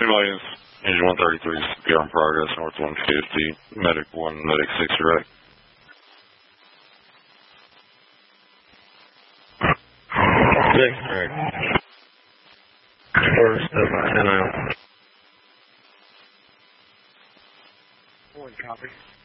Millions, engine 133, CPR in progress, north 150, medic 1, medic 6, direct. Six, direct. First, and out. Copy.